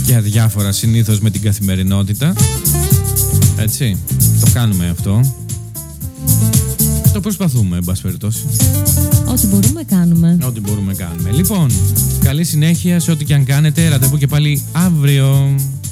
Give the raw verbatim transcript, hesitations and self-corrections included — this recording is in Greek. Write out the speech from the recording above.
και αδιάφορα συνήθως με την καθημερινότητα. Έτσι, το κάνουμε αυτό. Το προσπαθούμε, εν πάση περιπτώσει. Ό,τι μπορούμε κάνουμε. Ό,τι μπορούμε κάνουμε. Λοιπόν, καλή συνέχεια σε ό,τι και αν κάνετε. Ραντεβού και πάλι αύριο.